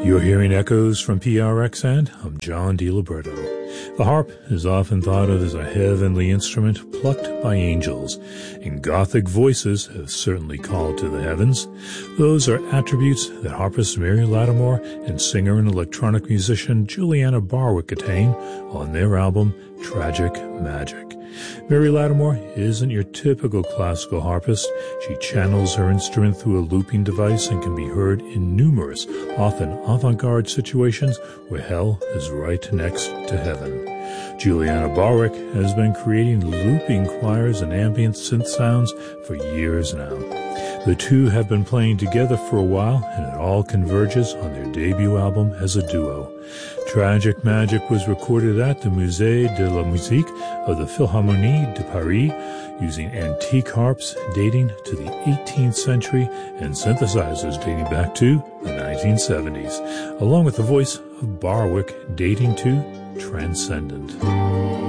You're hearing echoes from PRX, and I'm John DiLiberto. The harp is often thought of as a heavenly instrument plucked by angels, and Gothic voices have certainly called to the heavens. Those are attributes that harpist Mary Lattimore and singer and electronic musician Juliana Barwick attain on their album Tragic Magic. Mary Lattimore isn't your typical classical harpist. She channels her instrument through a looping device and can be heard in numerous, often avant-garde situations where hell is right next to heaven. Juliana Barwick has been creating looping choirs and ambient synth sounds for years now. The two have been playing together for a while, and it all converges on their debut album as a duo. Tragic Magic was recorded at the Musée de la Musique of the Philharmonie de Paris using antique harps dating to the 18th century and synthesizers dating back to the 1970s, along with the voice of Barwick dating to Transcendent.